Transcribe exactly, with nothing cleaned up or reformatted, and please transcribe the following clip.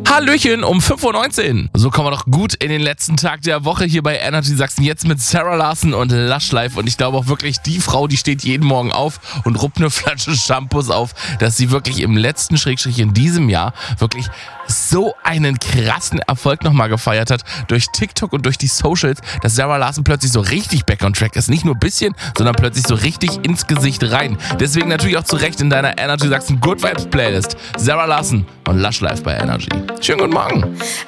Hallöchen um fünf Uhr neunzehn. So kommen wir doch gut in den letzten Tag der Woche hier bei Energy Sachsen. Jetzt mit Sarah Larson und Lush Life. Und ich glaube auch wirklich, die Frau, die steht jeden Morgen auf und ruppt eine Flasche Shampoos auf, dass sie wirklich im letzten Schrägstrich in diesem Jahr wirklich so einen krassen Erfolg nochmal gefeiert hat durch TikTok und durch die Socials, dass Sarah Larson plötzlich so richtig back on track ist. Nicht nur ein bisschen, sondern plötzlich so richtig ins Gesicht rein. Deswegen natürlich auch zu Recht in deiner Energy Sachsen Good Vibes Playlist. Sarah Larson und Lush Life bei Energy. Schönen guten Morgen.